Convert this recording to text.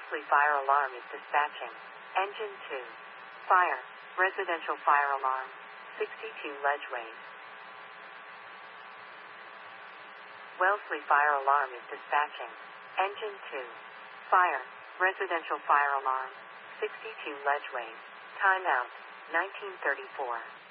Wellesley Fire Alarm is dispatching. Engine 2. Fire. Residential fire alarm. 62 Ledgeways. Wellesley Fire Alarm is dispatching. Engine 2. Fire. Residential fire alarm. 62 Ledgeways. Timeout. 1934.